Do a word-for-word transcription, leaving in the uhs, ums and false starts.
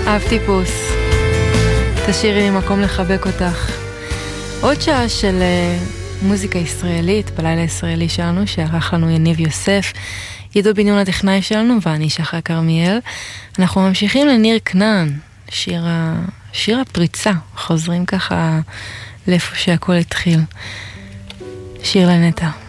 אהבתי פוס. תשאירי לי מקום לחבק אותך. עוד שעה של uh, מוזיקה ישראלית, בלילה הישראלי שלנו, שערך לנו יניב יוסף, ידו בניון הטכנאי שלנו, ואני שחר כרמיאל. אנחנו ממשיכים לניר כנען, שיר, ה... שיר הפריצה. חוזרים ככה לאיפה שהכל התחיל. שיר לנטע.